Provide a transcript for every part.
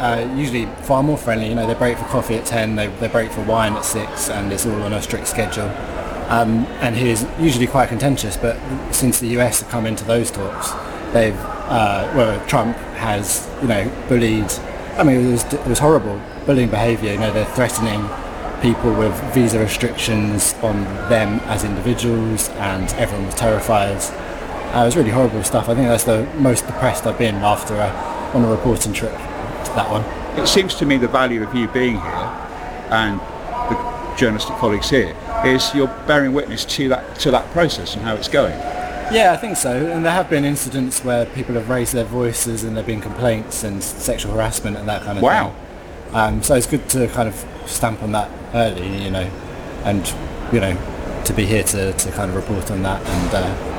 usually far more friendly. You know, they break for coffee at 10, they break for wine at 6, and it's all on a strict schedule. And he is usually quite contentious, but since the US have come into those talks, they've Trump has, you know, bullied. I mean, it was horrible bullying behaviour. You know, they're threatening people with visa restrictions on them as individuals, and everyone was terrified. It was really horrible stuff. I think that's the most depressed I've been after on a reporting trip to that one. It seems to me the value of you being here and the journalistic colleagues here is you're bearing witness to that process and how it's going. Yeah, I think so. And there have been incidents where people have raised their voices and there have been complaints and sexual harassment and that kind of thing. Wow. So it's good to kind of stamp on that early, you know, and, you know, to be here to kind of report on that and,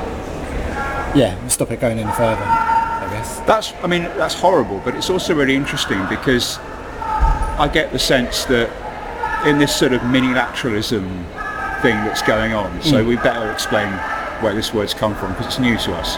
stop it going any further, I guess. That's horrible, but it's also really interesting because I get the sense that in this sort of minilateralism thing that's going on, so we better explain where this word's come from because it's new to us.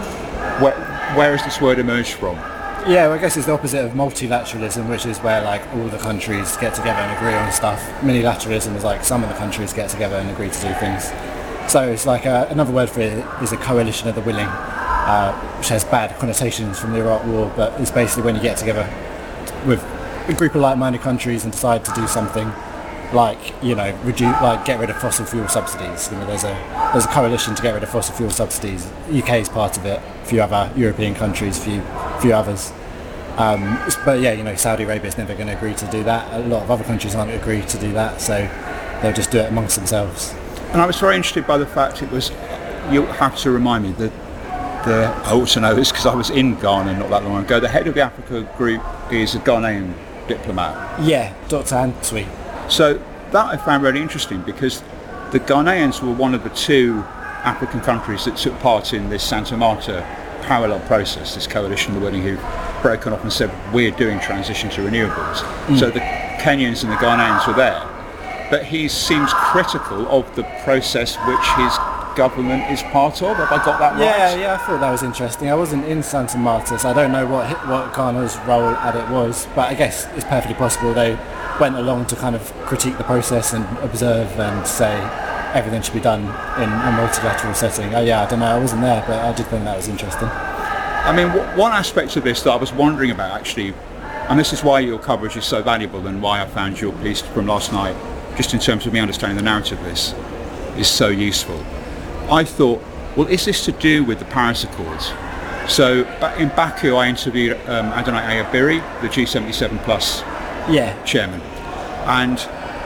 Where has this word emerged from? Yeah, well, I guess it's the opposite of multilateralism, which is where like all the countries get together and agree on stuff. Minilateralism is like some of the countries get together and agree to do things. So it's like another word for it is a coalition of the willing, which has bad connotations from the Iraq War, but it's basically when you get together with a group of like-minded countries and decide to do something like, you know, get rid of fossil fuel subsidies. You know, there's a coalition to get rid of fossil fuel subsidies. UK is part of it. A few other European countries, few others. But yeah, you know, Saudi Arabia is never going to agree to do that. A lot of other countries aren't agree to do that, so they'll just do it amongst themselves. And I was very interested by the fact it was. You'll have to remind me that I also know this because I was in Ghana not that long ago. The head of the Africa group is a Ghanaian diplomat. Yeah, Dr. Antwi. So that I found really interesting because the Ghanaians were one of the 2 African countries that took part in this Santa Marta parallel process, this coalition of the willing who've broken off and said we're doing transition to renewables. So the Kenyans and the Ghanaians were there. But he seems critical of the process which his government is part of. Have I got that right? Yeah, I thought that was interesting. I wasn't in Santa Marta, so I don't know what Ghana's role at it was, but I guess it's perfectly possible they went along to kind of critique the process and observe and say everything should be done in a multilateral setting. I don't know, I wasn't there, but I did think that was interesting. I mean, one aspect of this that I was wondering about actually, and this is why your coverage is so valuable and why I found your piece from last night, just in terms of me understanding the narrative of this, is so useful. I thought, well, is this to do with the Paris Accords? So in Baku, I interviewed Adonai Ayabiri, the G77 Plus chairman, and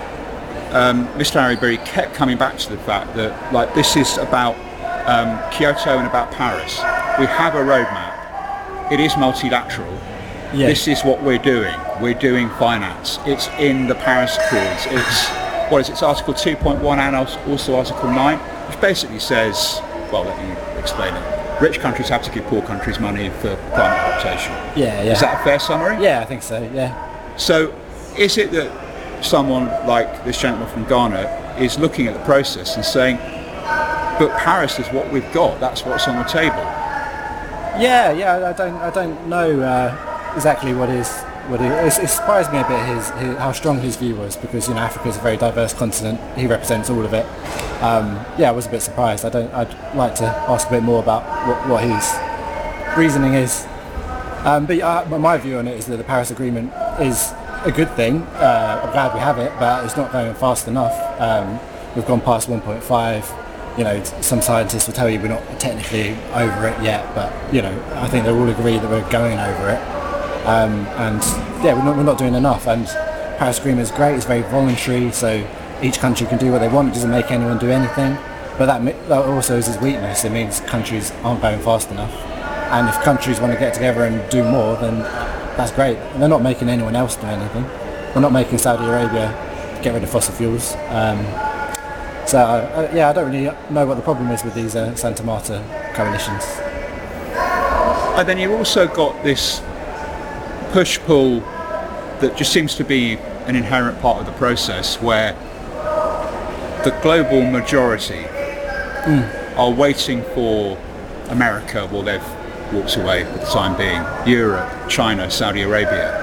Mr. Ayabiri kept coming back to the fact that like this is about Kyoto and about Paris. We have a roadmap. It is multilateral. Yeah. This is what we're doing. We're doing finance. It's in the Paris Accords. It's Article 2.1 and also Article 9, which basically says, well, let me explain it. Rich countries have to give poor countries money for climate adaptation. Yeah. Is that a fair summary? Yeah, I think so, yeah. So is it that someone like this gentleman from Ghana is looking at the process and saying, but Paris is what we've got, that's what's on the table? Yeah, I don't know exactly what it surprised me a bit how strong his view was, because, you know, Africa is a very diverse continent. He represents all of it. I was a bit surprised. I'd like to ask a bit more about what his reasoning is. But my view on it is that the Paris Agreement is a good thing. I'm glad we have it, but it's not going fast enough. We've gone past 1.5. You know, some scientists will tell you we're not technically over it yet, but, you know, I think they all agree that we're going over it. We're not doing enough. And Paris Agreement is great. It's very voluntary, so each country can do what they want. It doesn't make anyone do anything. But that also is his weakness. It means countries aren't going fast enough. And if countries want to get together and do more, then that's great. And they're not making anyone else do anything. They're not making Saudi Arabia get rid of fossil fuels. I don't really know what the problem is with these Santa Marta coalitions. And then you've also got this push-pull that just seems to be an inherent part of the process, where the global majority are waiting for America, well, they've walked away for the time being, Europe, China, Saudi Arabia,